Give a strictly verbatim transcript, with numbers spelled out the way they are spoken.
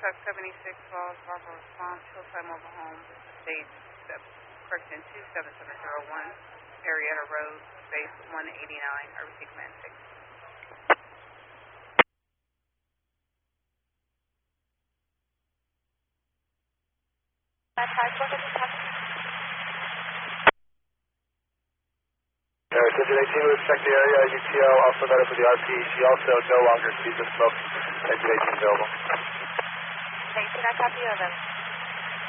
Truck seventy-six Falls, Barbara response, Hillside Mobile Home, State, correction two seven seven zero one, Marietta Road, Base one eighty-nine, I receive command six. Engine eighteen, we've checked the area. U T O also met up with the R P. She also no longer sees the smoke. Engine eighteen available. eighteen, I copy you, over.